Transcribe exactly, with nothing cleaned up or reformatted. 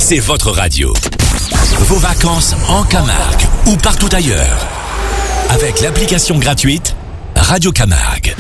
c'est votre radio. Vos vacances en Camargue ou partout ailleurs. Avec l'application gratuite Radio Camargue.